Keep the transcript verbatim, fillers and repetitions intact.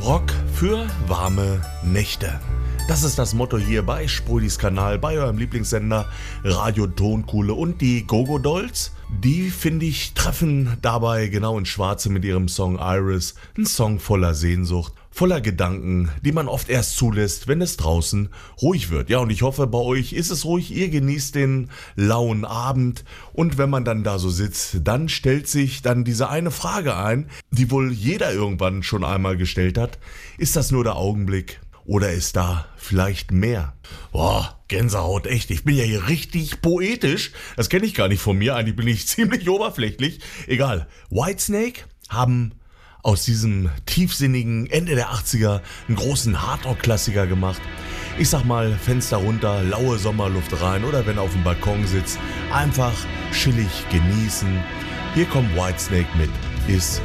Rock für warme Nächte. Das ist das Motto hier bei Sprudis Kanal, bei eurem Lieblingssender Radio Tonkuhle und die Go-Go Dolls. Die, finde ich, treffen dabei genau ins Schwarze mit ihrem Song Iris. Ein Song voller Sehnsucht, voller Gedanken, die man oft erst zulässt, wenn es draußen ruhig wird. Ja, und ich hoffe, bei euch ist es ruhig, ihr genießt den lauen Abend. Und wenn man dann da so sitzt, dann stellt sich dann diese eine Frage ein, die wohl jeder irgendwann schon einmal gestellt hat. Ist das nur der Augenblick? Oder ist da vielleicht mehr? Boah, Gänsehaut, echt. Ich bin ja hier richtig poetisch. Das kenne ich gar nicht von mir. Eigentlich bin ich ziemlich oberflächlich. Egal. Whitesnake haben aus diesem tiefsinnigen Ende der achtziger einen großen Hardrock-Klassiker gemacht. Ich sag mal, Fenster runter, laue Sommerluft rein oder wenn ihr auf dem Balkon sitzt, einfach chillig genießen. Hier kommt Whitesnake mit Is